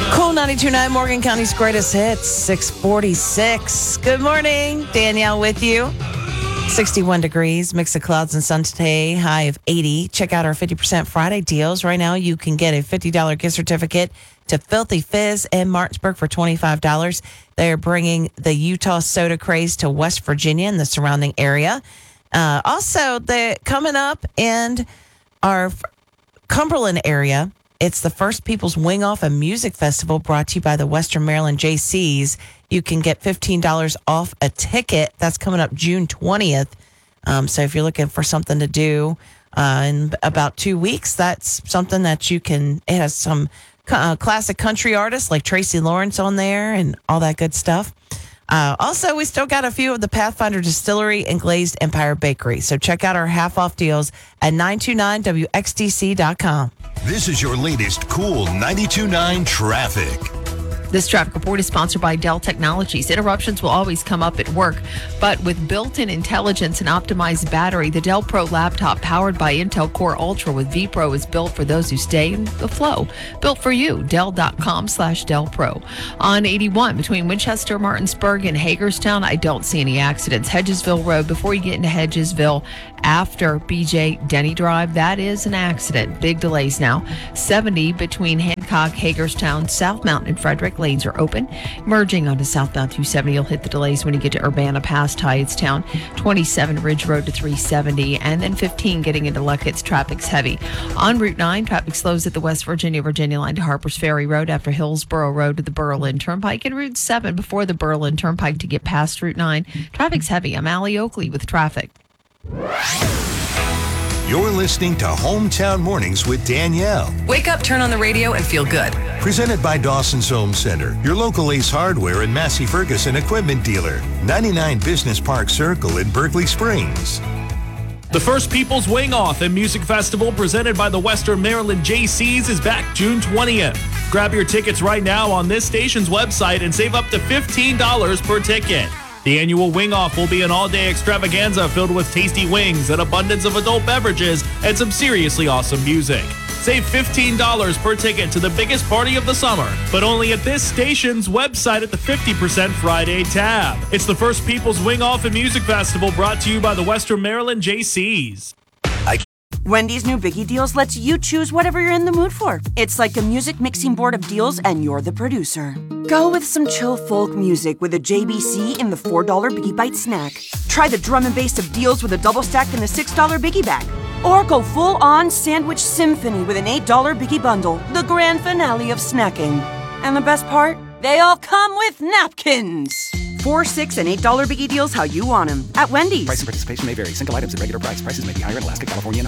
Cool 92.9, Morgan County's greatest hits, 646. Good morning. Danielle with you. 61 degrees, mix of clouds and sun today, high of 80. Check out our 50% Friday deals. Right now, you can get a $50 gift certificate to Filthy Fizz in Martinsburg for $25. They're bringing the Utah soda craze to West Virginia and the surrounding area. Also, coming up in our Cumberland area, it's the First People's Wing Off and Music Festival brought to you by the Western Maryland JCs. You can get $15 off a ticket. That's coming up June 20th. So if you're looking for something to do in about 2 weeks, that's something that you can. It has some classic country artists like Tracy Lawrence on there and all that good stuff. Also, we still got a few of the Pathfinder Distillery and Glazed Empire Bakery. So check out our half-off deals at 929wxdc.com. This is your latest cool 92.9 traffic. This traffic report is sponsored by Dell Technologies. Interruptions will always come up at work, but with built-in intelligence and optimized battery, the Dell Pro laptop powered by Intel Core Ultra with vPro is built for those who stay in the flow. Built for you, Dell.com/Dell Pro. On 81 between Winchester, Martinsburg, and Hagerstown, I don't see any accidents. Hedgesville Road, before you get into Hedgesville, after BJ Denny Drive, that is an accident. Big delays now. 70 between Hancock, Hagerstown, South Mountain, and Frederick. Lanes are open. Merging onto southbound 270, you'll hit the delays when you get to Urbana past Hyattstown. 27 Ridge Road to 370, and then 15 getting into Luckett's. Traffic's heavy. On Route 9, traffic slows at the West Virginia line to Harpers Ferry Road after Hillsborough Road to the Berlin Turnpike, and Route 7 before the Berlin Turnpike to get past Route 9. Traffic's heavy. I'm Allie Oakley with traffic. You're listening to Hometown Mornings with Danielle. Wake up, turn on the radio, and feel good. Presented by Dawson's Home Center, your local Ace Hardware and Massey Ferguson equipment dealer. 99 Business Park Circle in Berkeley Springs. The First People's Wing Off and Music Festival presented by the Western Maryland JCs is back June 20th. Grab your tickets right now on this station's website and save up to $15 per ticket. The annual Wing Off will be an all-day extravaganza filled with tasty wings, an abundance of adult beverages, and some seriously awesome music. Save $15 per ticket to the biggest party of the summer, but only at this station's website at the 50% Friday tab. It's the First People's Wing Off and Music Festival brought to you by the Western Maryland JCs. Wendy's new Biggie Deals lets you choose whatever you're in the mood for. It's like a music mixing board of deals, and you're the producer. Go with some chill folk music with a JBC in the $4 Biggie Bite snack. Try the drum and bass of deals with a double stack in the $6 Biggie Bag. Or go full-on sandwich symphony with an $8 Biggie Bundle, the grand finale of snacking. And the best part? They all come with napkins. $4, $6, and $8 Biggie Deals how you want them at Wendy's. Price and participation may vary. Single items at regular price. Prices may be higher in Alaska, California, and